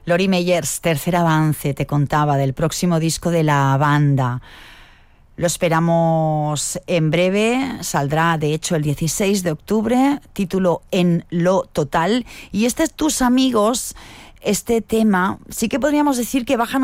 Lori Meyers, tercer avance, te contaba, del próximo disco de la banda. Lo esperamos en breve, saldrá de hecho el 16 de octubre, título En lo total. Y Tus amigos, este tema, sí que podríamos decir que bajan